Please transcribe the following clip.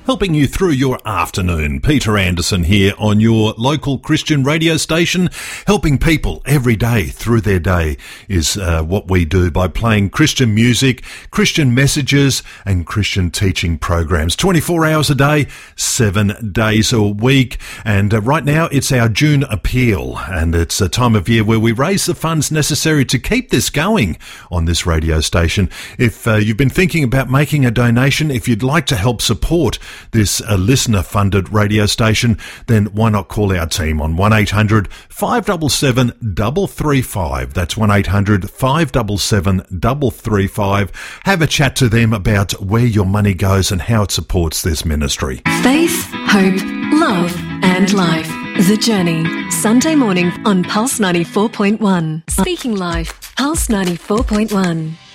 helping you through your afternoon. Peter Anderson here on your local Christian radio station. Helping people every day through their day is what we do by playing Christian music, Christian messages and Christian teaching programs. 24 hours a day, 7 days a week. And right now it's our June appeal, and it's a time of year where we raise the funds necessary to keep this going on this radio station. If you've been thinking about making a donation, if you'd like to help support this listener-funded radio station, then why not call our team on 1-800-577-335. That's 1-800-577-335. Have a chat to them about where your money goes and how it supports this ministry. Faith, hope, love and life. The Journey. Sunday morning on Pulse 94.1. Speaking Life. Pulse 94.1.